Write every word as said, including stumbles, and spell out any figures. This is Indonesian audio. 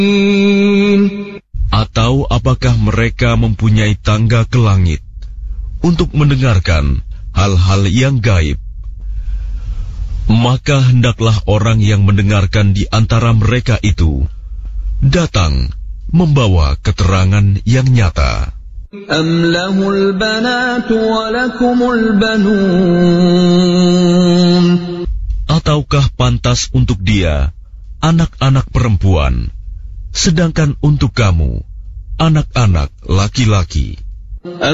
Atau apakah mereka mempunyai tangga ke langit untuk mendengarkan hal-hal yang gaib? Maka hendaklah orang yang mendengarkan di antara mereka itu datang membawa keterangan yang nyata. Am lahul banatu wa lakumul banun. Ataukah pantas untuk dia anak-anak perempuan, sedangkan untuk kamu anak-anak laki-laki?